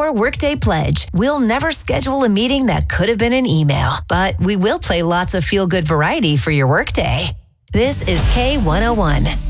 your Workday Pledge. We'll never schedule a meeting that could have been an email, but we will play lots of feel-good variety for your workday. This is K101.